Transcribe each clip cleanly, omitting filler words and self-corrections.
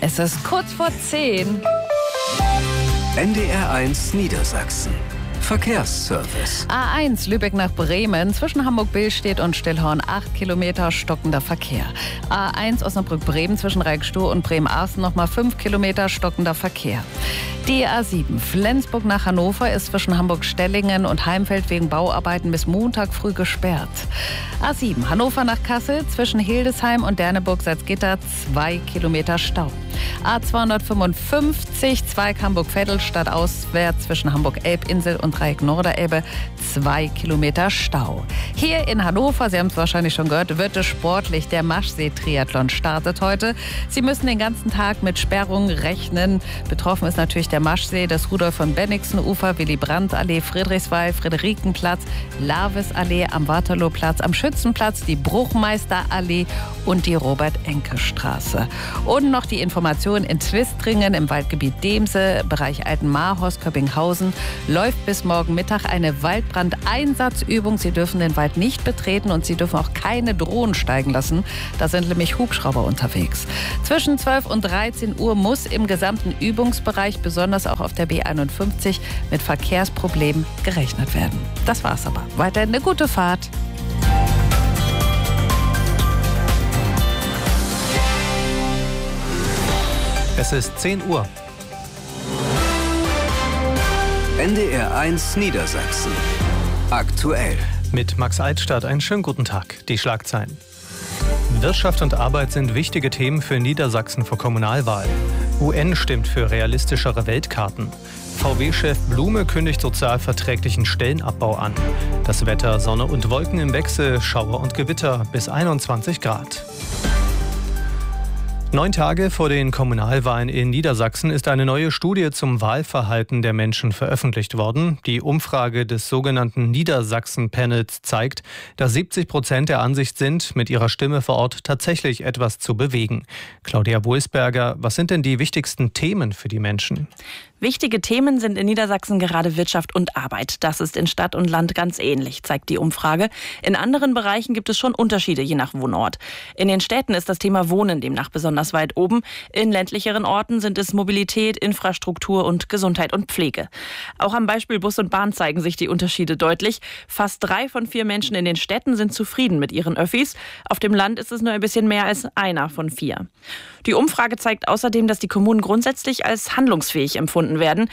Es ist kurz vor 10. NDR1 Niedersachsen. Verkehrsservice. A1 Lübeck nach Bremen. Zwischen Hamburg-Billstedt und Stillhorn 8 Kilometer stockender Verkehr. A1 Osnabrück-Bremen zwischen Reikstow und Bremen-Arsen nochmal 5 Kilometer stockender Verkehr. Die A7 Flensburg nach Hannover ist zwischen Hamburg-Stellingen und Heimfeld wegen Bauarbeiten bis Montag früh gesperrt. A7 Hannover nach Kassel zwischen Hildesheim und Derneburg-Salzgitter 2 Kilometer Stau. A255 Zweig Hamburg-Vettelstadt auswärts zwischen Hamburg-Elbinsel und Dreieck-Norderelbe 2 Kilometer Stau. Hier in Hannover, Sie haben es wahrscheinlich schon gehört, wird es sportlich. Der Maschsee-Triathlon startet heute. Sie müssen den ganzen Tag mit Sperrungen rechnen. Betroffen ist natürlich der Maschsee, das Rudolf von Bennigsen-Ufer, Willy-Brandt-Allee, Friedrichswald, Friederikenplatz, Larvis-Allee, am Waterlooplatz, am Schützenplatz, die Bruchmeister-Allee und die Robert-Enke-Straße. Und noch die Information in Twistringen im Waldgebiet Demse, Bereich Altenmarhorst, Köppinghausen, läuft bis morgen Mittag eine Waldbrandeinsatzübung. Sie dürfen den Wald nicht betreten und Sie dürfen auch keine Drohnen steigen lassen. Da sind nämlich Hubschrauber unterwegs. Zwischen 12 und 13 Uhr muss im gesamten Übungsbereich, besonders auch auf der B51, mit Verkehrsproblemen gerechnet werden. Das war's aber. Weiterhin eine gute Fahrt. Es ist 10 Uhr. NDR1 Niedersachsen. Aktuell. Mit Max Altstadt einen schönen guten Tag. Die Schlagzeilen. Wirtschaft und Arbeit sind wichtige Themen für Niedersachsen vor Kommunalwahl. UN stimmt für realistischere Weltkarten. VW-Chef Blume kündigt sozialverträglichen Stellenabbau an. Das Wetter: Sonne und Wolken im Wechsel, Schauer und Gewitter bis 21 Grad. 9 Tage vor den Kommunalwahlen in Niedersachsen ist eine neue Studie zum Wahlverhalten der Menschen veröffentlicht worden. Die Umfrage des sogenannten Niedersachsen-Panels zeigt, dass 70% der Ansicht sind, mit ihrer Stimme vor Ort tatsächlich etwas zu bewegen. Claudia Bohlsberger, was sind denn die wichtigsten Themen für die Menschen? Wichtige Themen sind in Niedersachsen gerade Wirtschaft und Arbeit. Das ist in Stadt und Land ganz ähnlich, zeigt die Umfrage. In anderen Bereichen gibt es schon Unterschiede, je nach Wohnort. In den Städten ist das Thema Wohnen demnach besonders weit oben. In ländlicheren Orten sind es Mobilität, Infrastruktur und Gesundheit und Pflege. Auch am Beispiel Bus und Bahn zeigen sich die Unterschiede deutlich. Fast 3 von 4 Menschen in den Städten sind zufrieden mit ihren Öffis. Auf dem Land ist es nur ein bisschen mehr als 1 von 4. Die Umfrage zeigt außerdem, dass die Kommunen grundsätzlich als handlungsfähig empfunden werden.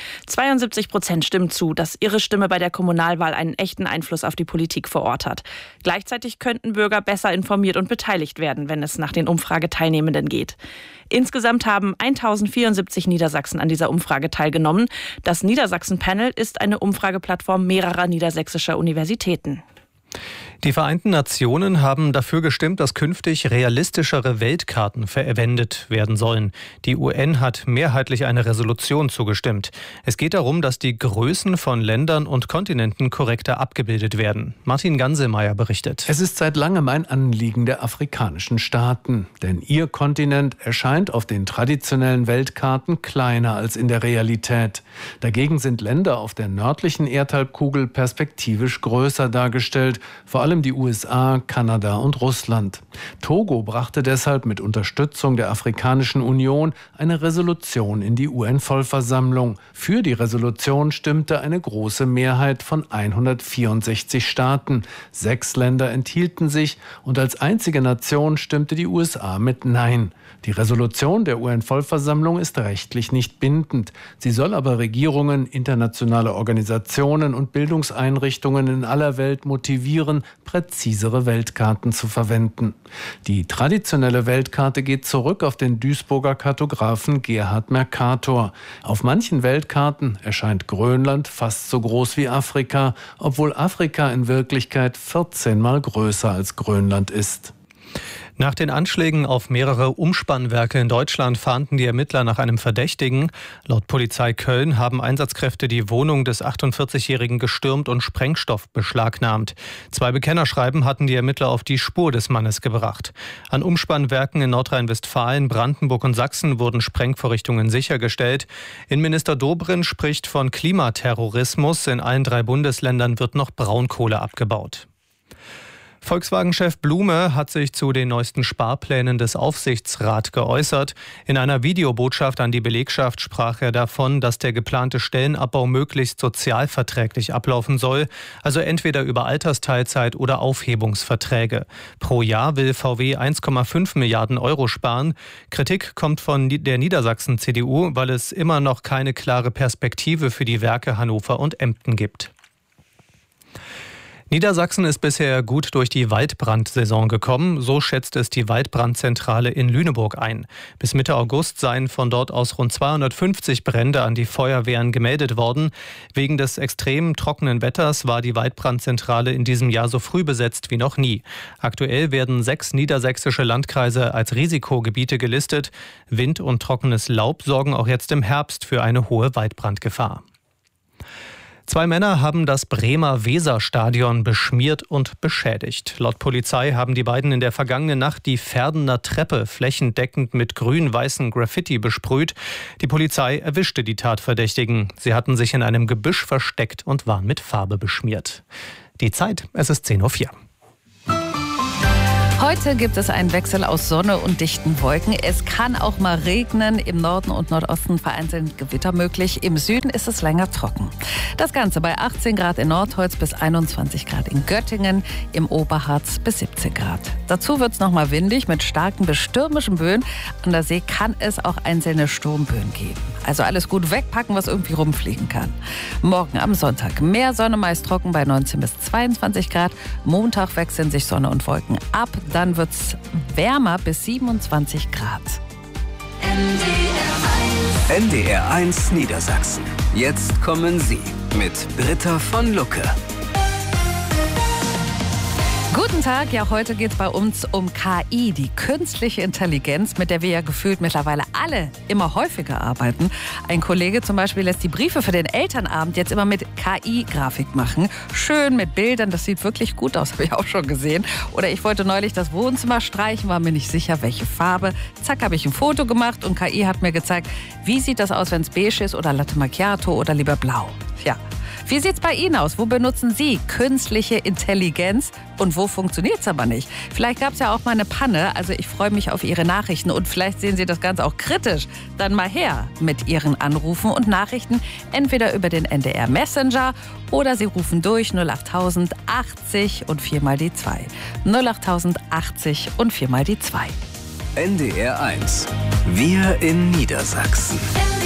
72% stimmen zu, dass ihre Stimme bei der Kommunalwahl einen echten Einfluss auf die Politik vor Ort hat. Gleichzeitig könnten Bürger besser informiert und beteiligt werden, wenn es nach den Umfrageteilnehmenden geht. Insgesamt haben 1074 Niedersachsen an dieser Umfrage teilgenommen. Das Niedersachsen-Panel ist eine Umfrageplattform mehrerer niedersächsischer Universitäten. Die Vereinten Nationen haben dafür gestimmt, dass künftig realistischere Weltkarten verwendet werden sollen. Die UN hat mehrheitlich eine Resolution zugestimmt. Es geht darum, dass die Größen von Ländern und Kontinenten korrekter abgebildet werden. Martin Ganselmeier berichtet. Es ist seit langem ein Anliegen der afrikanischen Staaten. Denn ihr Kontinent erscheint auf den traditionellen Weltkarten kleiner als in der Realität. Dagegen sind Länder auf der nördlichen Erdhalbkugel perspektivisch größer dargestellt, vor allem die USA, Kanada und Russland. Togo brachte deshalb mit Unterstützung der Afrikanischen Union eine Resolution in die UN-Vollversammlung. Für die Resolution stimmte eine große Mehrheit von 164 Staaten. 6 Länder enthielten sich und als einzige Nation stimmte die USA mit Nein. Die Resolution der UN-Vollversammlung ist rechtlich nicht bindend. Sie soll aber Regierungen, internationale Organisationen und Bildungseinrichtungen in aller Welt motivieren, präzisere Weltkarten zu verwenden. Die traditionelle Weltkarte geht zurück auf den Duisburger Kartografen Gerhard Mercator. Auf manchen Weltkarten erscheint Grönland fast so groß wie Afrika, obwohl Afrika in Wirklichkeit 14-mal größer als Grönland ist. Nach den Anschlägen auf mehrere Umspannwerke in Deutschland fahnden die Ermittler nach einem Verdächtigen. Laut Polizei Köln haben Einsatzkräfte die Wohnung des 48-Jährigen gestürmt und Sprengstoff beschlagnahmt. 2 Bekennerschreiben hatten die Ermittler auf die Spur des Mannes gebracht. An Umspannwerken in Nordrhein-Westfalen, Brandenburg und Sachsen wurden Sprengvorrichtungen sichergestellt. Innenminister Dobrindt spricht von Klimaterrorismus. In allen 3 Bundesländern wird noch Braunkohle abgebaut. Volkswagen-Chef Blume hat sich zu den neuesten Sparplänen des Aufsichtsrats geäußert. In einer Videobotschaft an die Belegschaft sprach er davon, dass der geplante Stellenabbau möglichst sozialverträglich ablaufen soll, also entweder über Altersteilzeit oder Aufhebungsverträge. Pro Jahr will VW 1,5 Milliarden Euro sparen. Kritik kommt von der Niedersachsen-CDU, weil es immer noch keine klare Perspektive für die Werke Hannover und Emden gibt. Niedersachsen ist bisher gut durch die Waldbrandsaison gekommen, so schätzt es die Waldbrandzentrale in Lüneburg ein. Bis Mitte August seien von dort aus rund 250 Brände an die Feuerwehren gemeldet worden. Wegen des extremen trockenen Wetters war die Waldbrandzentrale in diesem Jahr so früh besetzt wie noch nie. Aktuell werden 6 niedersächsische Landkreise als Risikogebiete gelistet. Wind und trockenes Laub sorgen auch jetzt im Herbst für eine hohe Waldbrandgefahr. 2 Männer haben das Bremer Weserstadion beschmiert und beschädigt. Laut Polizei haben die beiden in der vergangenen Nacht die Verdener Treppe flächendeckend mit grün-weißen Graffiti besprüht. Die Polizei erwischte die Tatverdächtigen. Sie hatten sich in einem Gebüsch versteckt und waren mit Farbe beschmiert. Die Zeit, es ist 10:04 Uhr. Heute gibt es einen Wechsel aus Sonne und dichten Wolken. Es kann auch mal regnen. Im Norden und Nordosten vereinzelt Gewitter möglich. Im Süden ist es länger trocken. Das Ganze bei 18 Grad in Nordholz bis 21 Grad in Göttingen, im Oberharz bis 17 Grad. Dazu wird es noch mal windig mit starken bis stürmischen Böen. An der See kann es auch einzelne Sturmböen geben. Also alles gut wegpacken, was irgendwie rumfliegen kann. Morgen am Sonntag mehr Sonne, meist trocken bei 19 bis 22 Grad. Montag wechseln sich Sonne und Wolken ab. Dann wird es wärmer bis 27 Grad. NDR 1 Niedersachsen. Jetzt kommen Sie mit Britta von Lucke. Guten Tag, ja, heute geht es bei uns um KI, die künstliche Intelligenz, mit der wir ja gefühlt mittlerweile alle immer häufiger arbeiten. Ein Kollege zum Beispiel lässt die Briefe für den Elternabend jetzt immer mit KI-Grafik machen. Schön mit Bildern, das sieht wirklich gut aus, habe ich auch schon gesehen. Oder ich wollte neulich das Wohnzimmer streichen, war mir nicht sicher, welche Farbe. Zack, habe ich ein Foto gemacht und KI hat mir gezeigt, wie sieht das aus, wenn es beige ist oder Latte Macchiato oder lieber blau. Ja. Wie sieht's bei Ihnen aus? Wo benutzen Sie künstliche Intelligenz und wo funktioniert's aber nicht? Vielleicht gab's ja auch mal eine Panne. Also ich freue mich auf Ihre Nachrichten und vielleicht sehen Sie das Ganze auch kritisch. Dann mal her mit Ihren Anrufen und Nachrichten, entweder über den NDR Messenger oder Sie rufen durch 08000 80 und 4 mal die 2. 08000 80 und 4 mal die 2. NDR 1. Wir in Niedersachsen.